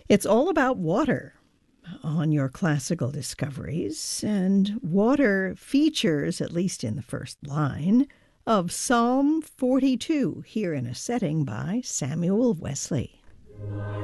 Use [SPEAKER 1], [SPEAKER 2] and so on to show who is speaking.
[SPEAKER 1] It's all about water on your classical discoveries, and water features, at least in the first line, of Psalm 42, here in a setting by Samuel Wesley.